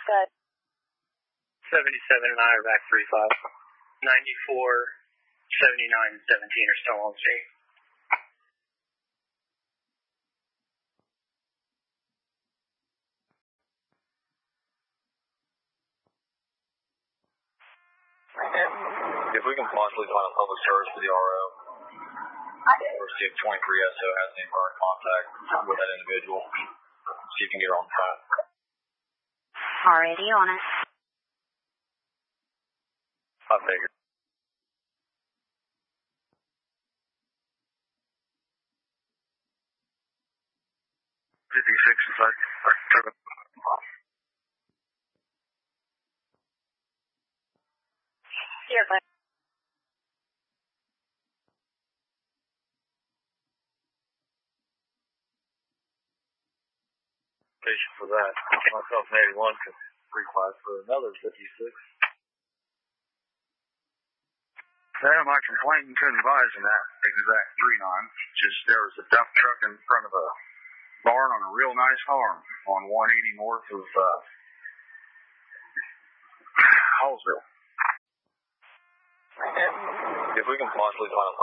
Good. 77 and I are back 3-5. 94, 79, and 17 are still on scene. If we can possibly find a public service for the RO, or see if 23SO has any prior contact with that individual, see if you can get her on the phone. Already on it. I figured. Here, bud. Patient for that. Myself and 81 can request for another 56. Well, my complainant couldn't advise in that exact 39. Just there was a dump truck in front of a barn on a real nice farm on 180 north of Hallsville. If we can possibly find a